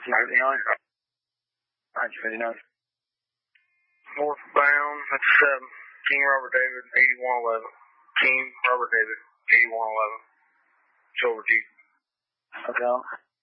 1959. 1959. Northbound, that's 7. King Robert David, 8111. King Robert David, 8111. Silver Jeep. Okay.